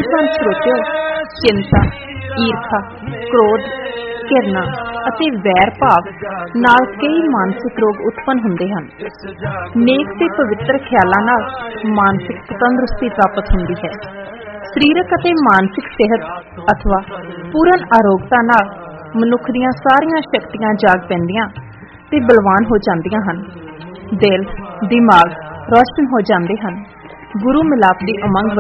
ਸੂਝਵਾਨ ਸਰੋਤਿਓ, ਚਿੰਤਾ, ਈਰਖਾ, ਕ੍ਰੋਧ, ਘਿਰਨਾ ਅਤੇ ਵੈਰ ਭਾਵ ਨਾਲ ਕਈ ਮਾਨਸਿਕ ਰੋਗ ਉਤਪੰਨ ਹੁੰਦੇ ਹਨ। ਨੇਕ ਤੇ ਪਵਿੱਤਰ ਖਿਆਲਾਂ ਨਾਲ ਮਾਨਸਿਕ ਤੰਦਰੁਸਤੀ ਪ੍ਰਾਪਤ ਹੁੰਦੀ ਹੈ। ਸਰੀਰਕ ਅਤੇ ਮਾਨਸਿਕ ਸਿਹਤ ਅਥਵਾ ਪੂਰਨ ਆਰੋਗਤਾ ਨਾਲ ਮਨੁੱਖ ਦੀਆਂ ਸਾਰੀਆਂ ਸ਼ਕਤੀਆਂ ਜਾਗ ਪੈਂਦੀਆਂ ਤੇ ਬਲਵਾਨ ਹੋ ਜਾਂਦੀਆਂ ਹਨ। ਦਿਲ, ਦਿਮਾਗ ਰੌਸ਼ਨ ਹੋ ਜਾਂਦੇ ਹਨ। ਗੁਰੂ ਮਿਲਾਪ ਦੀ ਉਮੰਗ